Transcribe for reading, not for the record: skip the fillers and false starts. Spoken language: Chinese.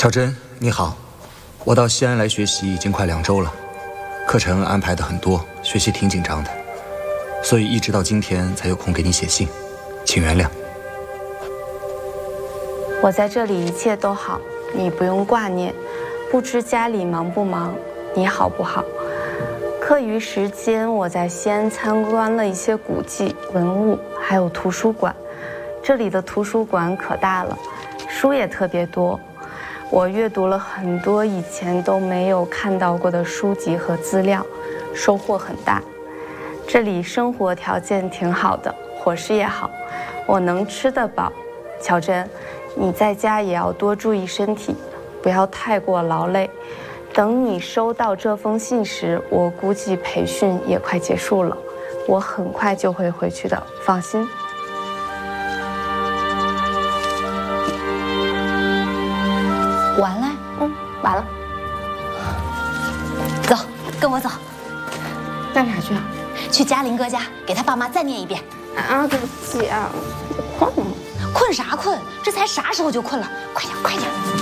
巧珍，你好，我到西安来学习已经快2周了，课程安排的很多，学习挺紧张的，所以一直到今天才有空给你写信，请原谅。 我在这里一切都好，你不用挂念。不知家里忙不忙，你好不好？课余时间我在西安参观了一些古迹、文物，还有图书馆。这里的图书馆可大了，书也特别多。我阅读了很多以前都没有看到过的书籍和资料，收获很大。这里生活条件挺好的，伙食也好，我能吃得饱。巧珍，你在家也要多注意身体，不要太过劳累。等你收到这封信时，我估计培训也快结束了，我很快就会回去的，放心。 完了？完了。走，跟我走。 干啥去啊？ 去嘉林哥家，给他爸妈再念一遍。 啊，对不起啊，困了。 困啥困？这才啥时候就困了？快点，快点。